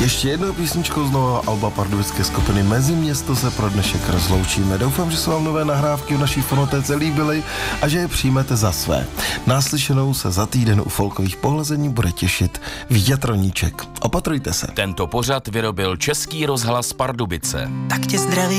Ještě jednou písničkou z nového alba pardubické skupiny Meziměsto se pro dnešek rozloučíme. Doufám, že se vám nové nahrávky v naší fonotéce líbily a že je přijmete za své. Naslyšenou se za týden u folkových pohlazení bude těšit Vít Roníček. Opatrujte se. Tento pořad vyrobil Český rozhlas Pardubice. Tak tě zdraví